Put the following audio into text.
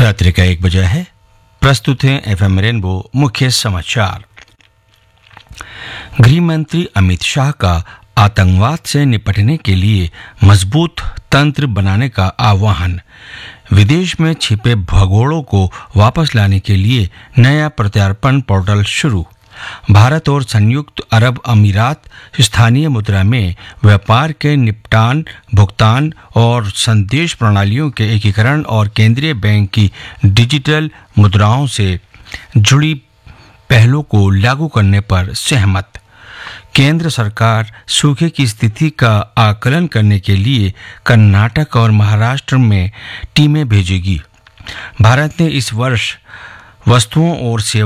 रात्रि का 1 बजा है। प्रस्तुत है एफएम रेनबो मुख्य समाचार। गृह मंत्री अमित शाह का आतंकवाद से निपटने के लिए मजबूत तंत्र बनाने का आह्वान। विदेश में छिपे भगोड़ों को वापस लाने के लिए नया प्रत्यार्पण पोर्टल शुरू। भारत और संयुक्त अरब अमीरात स्थानीय मुद्रा में व्यापार के निपटान, भुगतान और संदेश प्रणालियों के एकीकरण और केंद्रीय बैंक की डिजिटल मुद्राओं से जुड़ी पहलों को लागू करने पर सहमत। केंद्र सरकार सूखे की स्थिति का आकलन करने के लिए कर्नाटक और महाराष्ट्र में टीमें भेजेगी। भारत ने इस वर्ष वस्तुओं और सेवा